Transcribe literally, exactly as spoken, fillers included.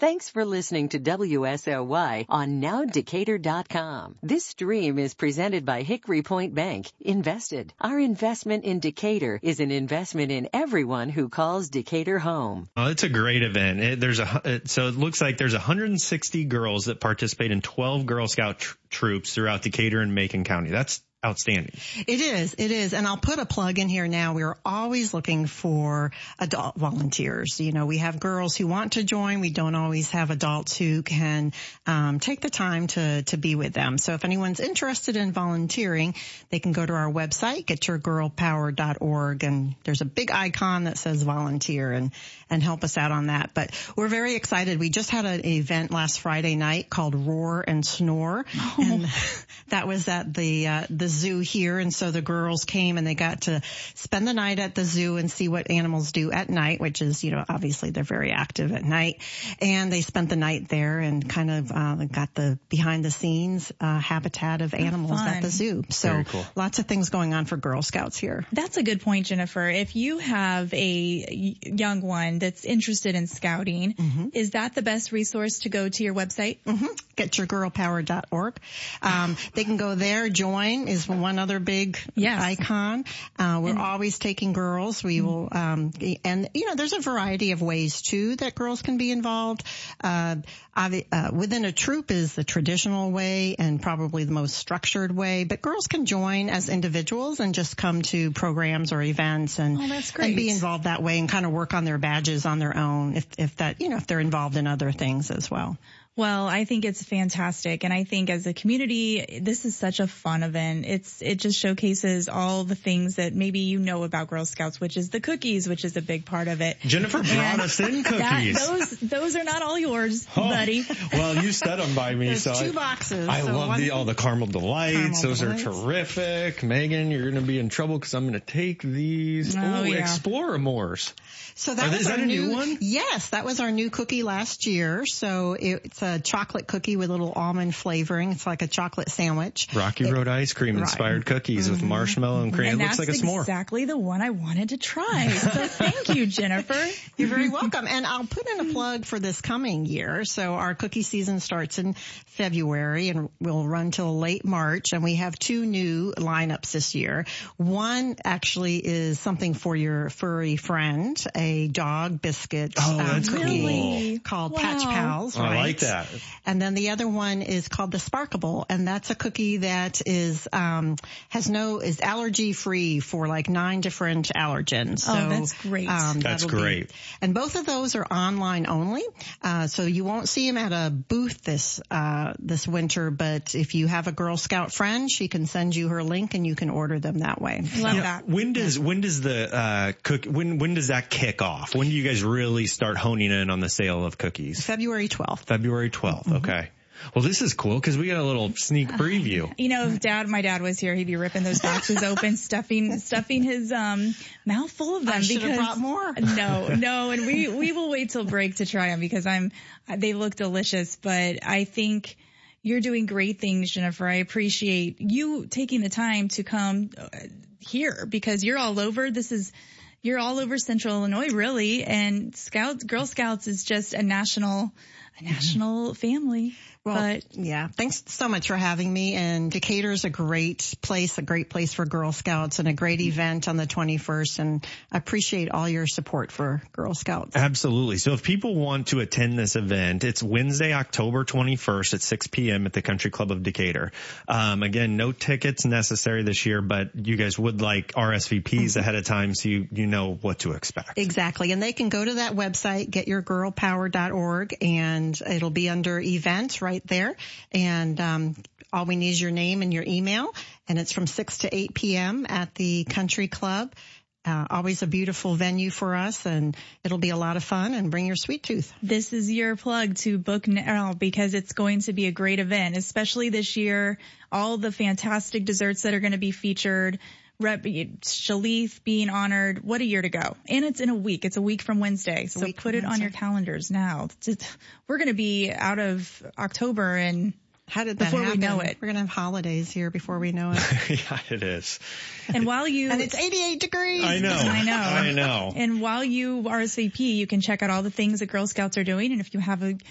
Thanks for listening to W S L Y on now decatur dot com. This stream is presented by Hickory Point Bank. Invested. Our investment in Decatur is an investment in everyone who calls Decatur home. Oh, it's a great event. It, there's a it, so it looks like there's one hundred sixty girls that participate in twelve Girl Scout tr- troops throughout Decatur and Macon County. That's outstanding. It is. It is. And I'll put a plug in here now. We're always looking for adult volunteers. You know, we have girls who want to join. We don't always have adults who can um, take the time to, to be with them. So if anyone's interested in volunteering, they can go to our website, get your girl power dot org, and there's a big icon that says volunteer and, and help us out on that. But we're very excited. We just had an event last Friday night called Roar and Snore. Oh. And that was at the, uh, the zoo here, and so the girls came and they got to spend the night at the zoo and see what animals do at night, which is, you know, obviously they're very active at night, and they spent the night there and kind of uh, got the behind the scenes uh, habitat of animals at the zoo. So cool. Lots of things going on for Girl Scouts here. That's a good point, Jennifer. If you have a young one that's interested in scouting, mm-hmm. is that the best resource to go to your website? Mm-hmm. get your girl power dot org. Um, they can go there. Join is one other big yes. icon. Uh, we're and, always taking girls. We will, um, and you know, there's a variety of ways too that girls can be involved. Uh, uh, within a troop is the traditional way and probably the most structured way, but girls can join as individuals and just come to programs or events and, oh, that's great. and be involved that way and kind of work on their badges on their own if, if that, you know, if they're involved in other things as well. Well, I think it's fantastic. And I think as a community, this is such a fun event. It's, it just showcases all the things that maybe you know about Girl Scouts, which is the cookies, which is a big part of it. Jennifer brought and us in cookies. That, those, those are not all yours, oh, buddy. Well, you set them by me. There's so two I, boxes. I so love one, the, all the caramel delights. Caramel those delights. are terrific. Megan, you're going to be in trouble because I'm going to take these. Oh, oh yeah. Exploramores. So that are, was is our that a new, new one? Yes, that was our new cookie last year. So it's a chocolate cookie with a little almond flavoring. It's like a chocolate sandwich. Rocky it, Road ice cream right. inspired cookies mm-hmm. with marshmallow and cream. And it looks like a s'more. That's exactly the one I wanted to try. So thank you, Jennifer. You're very welcome. And I'll put in a plug for this coming year. So our cookie season starts in February and will run till late March. And we have two new lineups this year. One actually is something for your furry friend, a dog biscuit oh, that's um, cookie really? called wow. Patch Pals. Right? I like that. And then the other one is called the Sparkable, and that's a cookie that is um has no is allergy free for like nine different allergens. So, oh, that's great. Um, that's great. Be, and both of those are online only, uh so you won't see them at a booth this uh this winter. But if you have a Girl Scout friend, she can send you her link, and you can order them that way. Love yeah, that. When does yeah. when does the uh cook when when does that kick off? When do you guys really start honing in on the sale of cookies? February twelfth. February twelfth. Mm-hmm. Okay. Well, this is cool because we got a little sneak preview. You know, if dad, my dad was here, he'd be ripping those boxes open, stuffing, stuffing his, um, mouth full of them. I should because, have brought more. No, no. And we, we will wait till break to try them because I'm, they look delicious, but I think you're doing great things, Jennifer. I appreciate you taking the time to come here because you're all over. This is, you're all over Central Illinois, really. And Scouts, Girl Scouts is just a national, a national family. Well, but yeah, thanks so much for having me. And Decatur's a great place, a great place for Girl Scouts and a great event on the twenty-first. And I appreciate all your support for Girl Scouts. Absolutely. So if people want to attend this event, it's Wednesday, October twenty-first at six p.m. at the Country Club of Decatur. Um, again, no tickets necessary this year, but you guys would like R S V Ps mm-hmm. ahead of time so you, you know what to expect. Exactly. And they can go to that website, get your girl power dot org, and it'll be under events right there. And um all we need is your name and your email. And it's from six to eight p.m. at the Country Club. Uh, always a beautiful venue for us, and it'll be a lot of fun. And bring your sweet tooth. This is your plug to book now because it's going to be a great event, especially this year. All the fantastic desserts that are going to be featured. Rep, Shalith being honored. What a year to go. And it's in a week. It's a week from Wednesday. So put it on your calendars now. We're going to be out of October and How did that before happen? we know it. We're going to have holidays here before we know it. Yeah, it is. And while you... And it's eighty-eight degrees. I know. I know. I know. And while you R S V P, you can check out all the things that Girl Scouts are doing. And if you have a